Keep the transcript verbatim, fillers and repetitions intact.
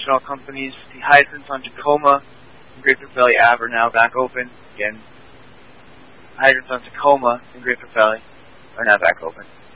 ethanol companies. The hydrants on Tacoma and Great Bear Valley Ave are now back open. Again, hydrants on Tacoma and Great Bear Valley are now back open.